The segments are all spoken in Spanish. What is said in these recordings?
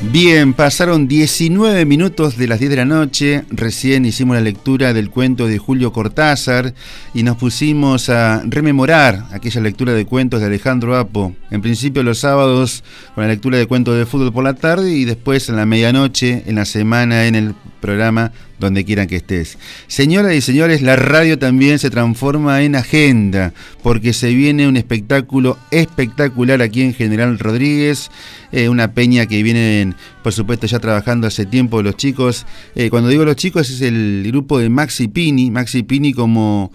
Bien, pasaron 19 minutos de las 10 de la noche, recién hicimos la lectura del cuento de Julio Cortázar y nos pusimos a rememorar aquella lectura de cuentos de Alejandro Apo. En principio los sábados con la lectura de cuentos de fútbol por la tarde y después en la medianoche, en la semana, en el programa donde quieran que estés. Señoras y señores, la radio también se transforma en agenda, porque se viene un espectáculo espectacular aquí en General Rodríguez, una peña que vienen, por supuesto, ya trabajando hace tiempo los chicos. Cuando digo los chicos es el grupo de Maxi Pini como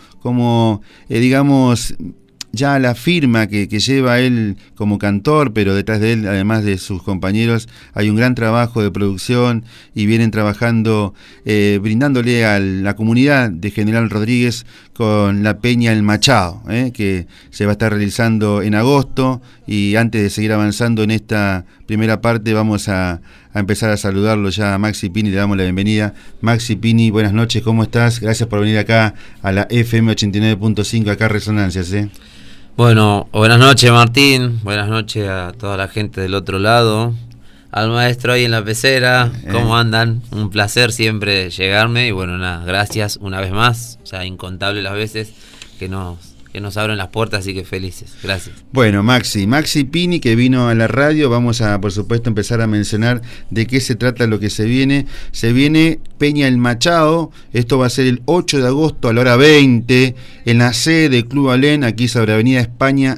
digamos, ya la firma que lleva él como cantor, pero detrás de él, además de sus compañeros, hay un gran trabajo de producción y vienen trabajando, brindándole a la comunidad de General Rodríguez con la Peña El Machado, que se va a estar realizando en agosto. Y antes de seguir avanzando en esta primera parte, vamos a empezar a saludarlo ya a Maxi Pini, le damos la bienvenida. Maxi Pini, buenas noches, ¿cómo estás? Gracias por venir acá a la FM 89.5, acá Resonancias, Bueno, buenas noches Martín, buenas noches a toda la gente del otro lado, al maestro ahí en la pecera, ¿cómo andan? Un placer siempre llegarme y bueno, nada, gracias una vez más, o sea, incontables las veces que nos abren las puertas, así que felices, gracias. Bueno, Maxi Pini, que vino a la radio, vamos a, por supuesto, empezar a mencionar de qué se trata lo que se viene. Se viene Peña El Machado, esto va a ser el 8 de agosto a la hora 20, en la sede de Club Alén, aquí sobre Avenida España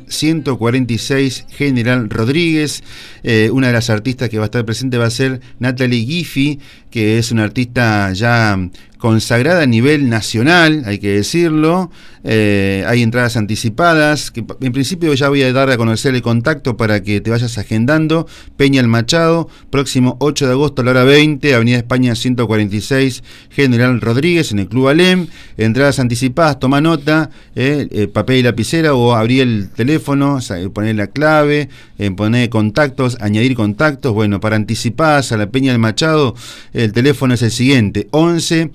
146, General Rodríguez. Una de las artistas que va a estar presente va a ser Natalie Giffy, que es una artista ya consagrada a nivel nacional, hay que decirlo. Hay entradas anticipadas, que en principio ya voy a dar a conocer el contacto para que te vayas agendando. Peña El Machado, próximo 8 de agosto a la hora 20, Avenida España 146, General Rodríguez, en el Club Alem. Entradas anticipadas, toma nota, papel y lapicera, o abrí el teléfono, poner la clave, poner contactos, añadir contactos. Bueno, para anticipadas a la Peña El Machado, el teléfono es el siguiente: 11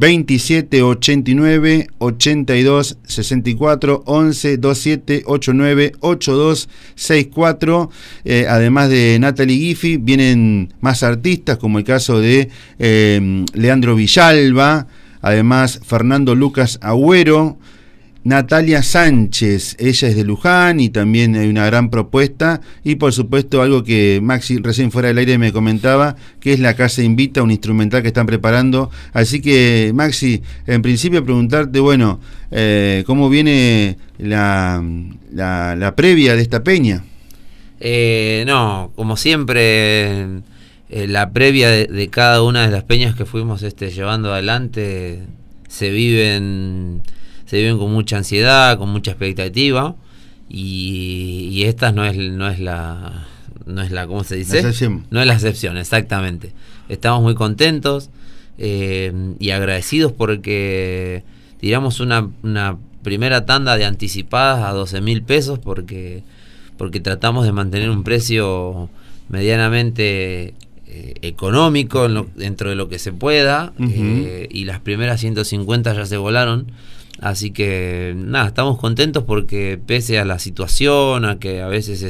27 89 82 64, 11 27 89 82 64. Además de Natalie Giffy, vienen más artistas, como el caso de Leandro Villalba, además Fernando Lucas Agüero, Natalia Sánchez, ella es de Luján y también hay una gran propuesta, y por supuesto algo que Maxi recién fuera del aire me comentaba, que es La Casa Invita, un instrumental que están preparando. Así que Maxi, en principio preguntarte, bueno, ¿cómo viene la previa de esta peña? No, como siempre, la previa de cada una de las peñas que fuimos llevando adelante se viven con mucha ansiedad, con mucha expectativa, y esta no es la ¿cómo se dice? No es la excepción, exactamente. Estamos muy contentos y agradecidos porque tiramos una primera tanda de anticipadas a 12.000 pesos porque tratamos de mantener un precio medianamente económico dentro de lo que se pueda. Y las primeras 150 ya se volaron. Así que nada, estamos contentos porque pese a la situación, a que a veces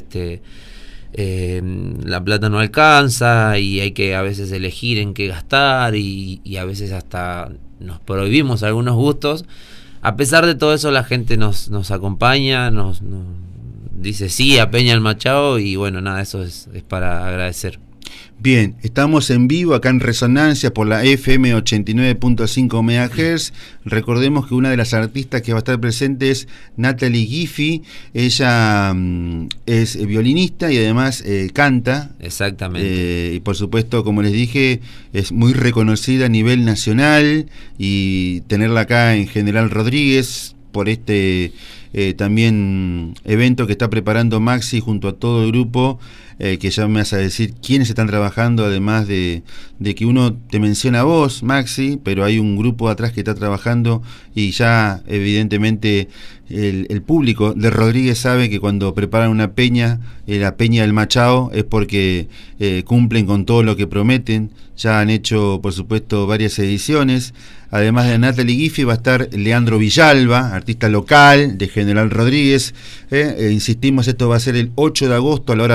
la plata no alcanza y hay que a veces elegir en qué gastar y a veces hasta nos prohibimos algunos gustos, a pesar de todo eso la gente nos acompaña, nos dice sí a Peña El Machado, y bueno, nada, eso es para agradecer. Bien, estamos en vivo acá en Resonancia por la FM 89.5 MHz. Recordemos que una de las artistas que va a estar presente es Natalie Giffy. Ella es violinista y además canta. Exactamente. Y por supuesto, como les dije, es muy reconocida a nivel nacional, y tenerla acá en General Rodríguez por también evento que está preparando Maxi junto a todo el grupo, que ya me vas a decir quiénes están trabajando, además de que uno te menciona a vos, Maxi, pero hay un grupo atrás que está trabajando, y ya evidentemente el público de Rodríguez sabe que cuando preparan una peña, la Peña del Machado, es porque cumplen con todo lo que prometen. Ya han hecho, por supuesto, varias ediciones. Además de Natalie Giffy va a estar Leandro Villalba, artista local de General Rodríguez. Insistimos, esto va a ser el 8 de agosto a la hora 20,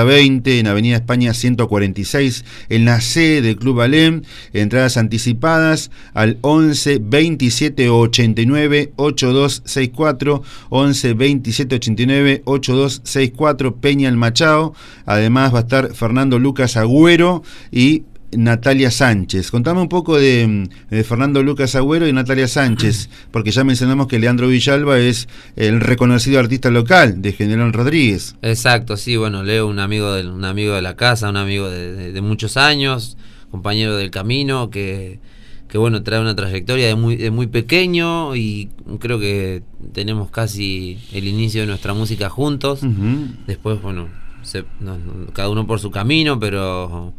Norte en Avenida España 146, en la C del Club Alem. Entradas anticipadas al 11 27 89 8264, 11 27 89 8264, Peña el Machado. Además va a estar Fernando Lucas Agüero y Natalia Sánchez. Contame un poco de Fernando Lucas Agüero y Natalia Sánchez, porque ya mencionamos que Leandro Villalba es el reconocido artista local de General Rodríguez. Exacto, sí, bueno, Leo, un amigo de la casa, un amigo de muchos años, compañero del camino, que bueno, trae una trayectoria de muy pequeño, y creo que tenemos casi el inicio de nuestra música juntos. Después, bueno, cada uno por su camino, pero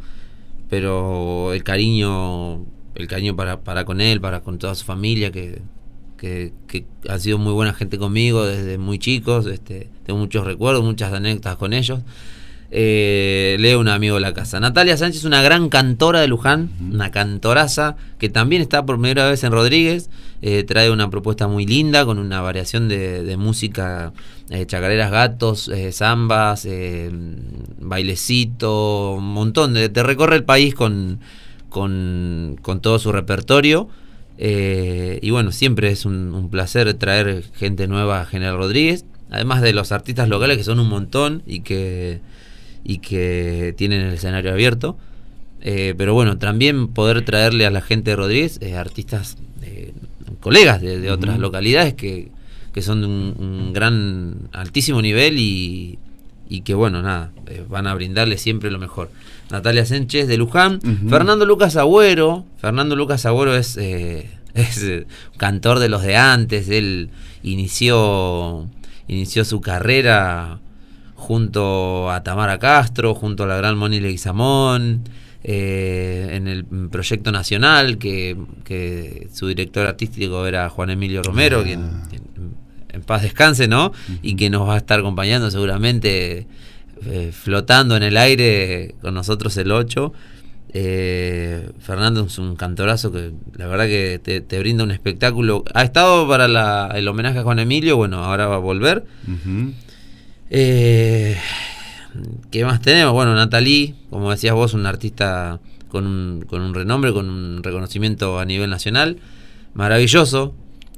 el cariño para con él, para con toda su familia, que ha sido muy buena gente conmigo desde muy chicos. Tengo muchos recuerdos, muchas anécdotas con ellos. Leo, un amigo de la casa. Natalia Sánchez, una gran cantora de Luján, una cantoraza que también está por primera vez en Rodríguez. Trae una propuesta muy linda con una variación de música, chacareras, gatos, zambas, bailecito, un montón. Te recorre el país con todo su repertorio. Y bueno, siempre es un placer traer gente nueva a General Rodríguez, además de los artistas locales, que son un montón y que tienen el escenario abierto. Pero bueno, también poder traerle a la gente de Rodríguez artistas, colegas de otras localidades que son de un gran, altísimo nivel, y que bueno, nada, van a brindarle siempre lo mejor. Natalia Sánchez de Luján. Fernando Lucas Agüero es cantor de los de antes. Él inició su carrera junto a Tamara Castro, junto a la gran Moni Leguizamón, en el proyecto nacional, que su director artístico era Juan Emilio Romero, quien en paz descanse, ¿no? Y que nos va a estar acompañando seguramente, flotando en el aire con nosotros el 8. Fernando es un cantorazo que la verdad que te brinda un espectáculo. Ha estado para el homenaje a Juan Emilio, bueno, ahora va a volver. ¿Qué más tenemos? Bueno, Natalie, como decías vos, un artista con un renombre, con un reconocimiento a nivel nacional, maravilloso.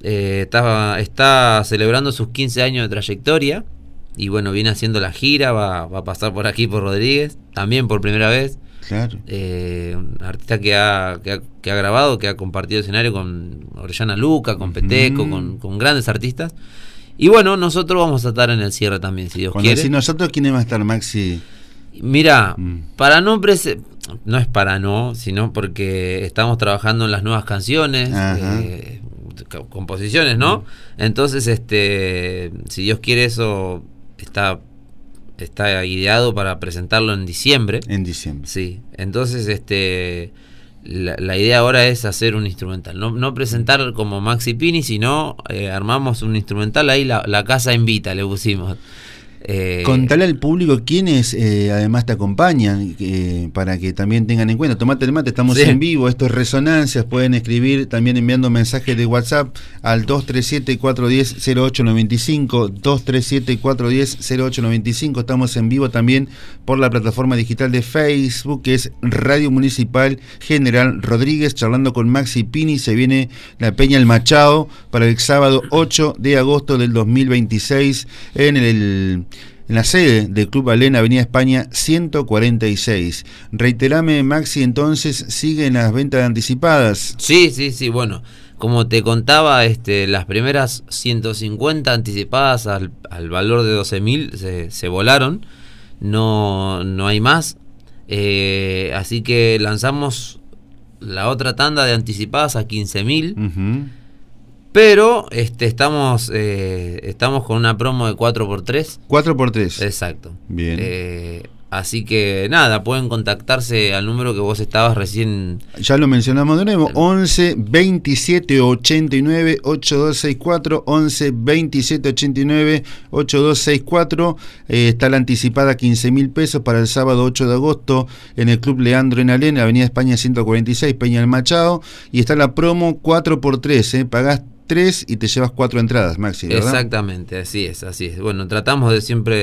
Está celebrando sus 15 años de trayectoria, y bueno, viene haciendo la gira, va a pasar por aquí, por Rodríguez, también por primera vez. Claro. Un artista que ha grabado, que ha compartido escenario con Orellana Luca, con Peteco, con grandes artistas. Y bueno, nosotros vamos a estar en el cierre también, si Dios quiere. Si nosotros, ¿quiénes va a estar, Maxi? Mira, para no es para no, sino porque estamos trabajando en las nuevas canciones, composiciones, ¿no? Entonces, si Dios quiere, eso está ideado para presentarlo en diciembre. En diciembre. Sí. Entonces, la idea ahora es hacer un instrumental, no presentar como Maxi Pini, sino armamos un instrumental ahí, la casa invita, le pusimos. Contale al público quiénes además te acompañan, para que también tengan en cuenta. Tomate el mate, estamos en vivo, esto es Resonancias. Pueden escribir también enviando mensajes de WhatsApp al 237-410-0895, 237-410-0895. Estamos en vivo también por la plataforma digital de Facebook, que es Radio Municipal General Rodríguez, charlando con Maxi Pini. Se viene la Peña El Machado para el sábado 8 de agosto del 2026 en la sede del Club Alem, Avenida España 146. Reiterame, Maxi, entonces, ¿siguen las ventas anticipadas? Sí, bueno, como te contaba, las primeras 150 anticipadas al valor de 12.000 se volaron, no hay más, así que lanzamos la otra tanda de anticipadas a 15.000. Pero estamos con una promo de 4x3. 4x3. Exacto. Bien. Así que nada, pueden contactarse al número que vos estabas recién. Ya lo mencionamos de nuevo, 11 27 89 8264, 11 27 89 8264. Está la anticipada 15.000 pesos para el sábado 8 de agosto en el Club Leandro en Alem, Avenida España 146, Peña el Machado. Y está la promo 4x3, pagás 3 y te llevas 4 entradas, Maxi, ¿verdad? Exactamente, así es. Bueno, tratamos de siempre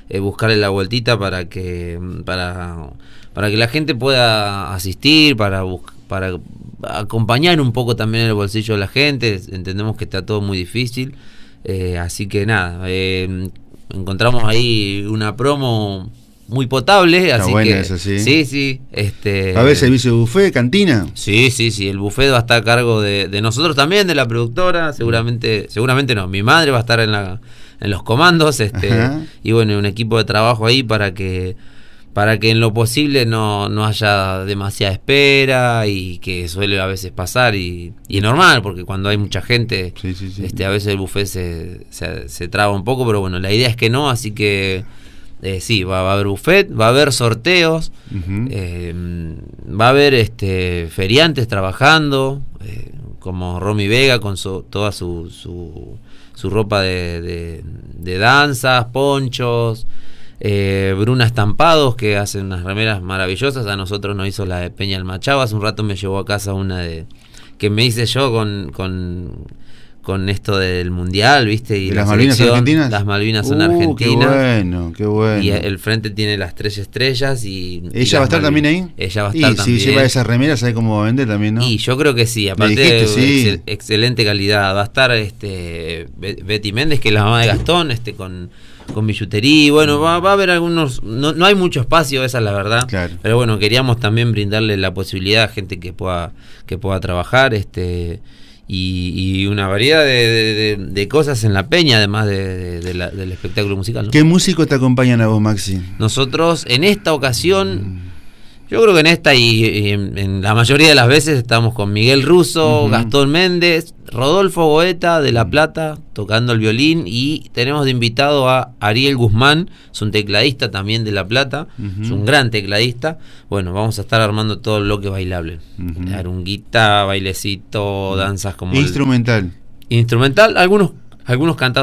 buscarle la vueltita para que la gente pueda asistir, para acompañar un poco también el bolsillo de la gente. Entendemos que está todo muy difícil, así que nada, encontramos ahí una promo muy potable, está así buena que esa, sí. sí, ¿Va a haber servicio de buffet, cantina? Sí, el buffet va a estar a cargo de nosotros también, de la productora, seguramente no, mi madre va a estar en los comandos, y bueno, un equipo de trabajo ahí para que en lo posible no haya demasiada espera, y que suele a veces pasar, y es normal, porque cuando hay mucha gente, sí. A veces el buffet se traba un poco, pero bueno, la idea es que no, así que sí, va a haber buffet, va a haber sorteos, va a haber feriantes trabajando, como Romy Vega con toda su ropa de danzas, ponchos, Bruna Estampados, que hacen unas remeras maravillosas. A nosotros nos hizo la de Peña del Machado. Hace un rato me llevó a casa una que me hice yo con esto del mundial, ¿viste? Y las Malvinas Argentinas. Las Malvinas son argentinas. Qué bueno. Y el frente tiene las 3 estrellas. ¿Ella va a estar también ahí? Ella va a estar también. Si lleva esas remeras, ¿sabe cómo va a vender también, no? Y yo creo que sí. Aparte, sí. Excelente calidad. Va a estar Betty Méndez, que es la mamá de Gastón, con billutería. Y bueno, va a haber algunos. No hay mucho espacio, esa es la verdad. Claro. Pero bueno, queríamos también brindarle la posibilidad a gente que pueda trabajar. Y una variedad de cosas en la peña, además del espectáculo musical, ¿no? ¿Qué músicos te acompañan a vos, Maxi? Nosotros en esta ocasión, yo creo que en esta y en la mayoría de las veces estamos con Miguel Russo, Gastón Méndez, Rodolfo Goeta de La Plata tocando el violín, y tenemos de invitado a Ariel Guzmán, es un tecladista también de La Plata, es un gran tecladista. Bueno, vamos a estar armando todo el bloque bailable, arunguita, bailecito, danzas como instrumental, algunos cantados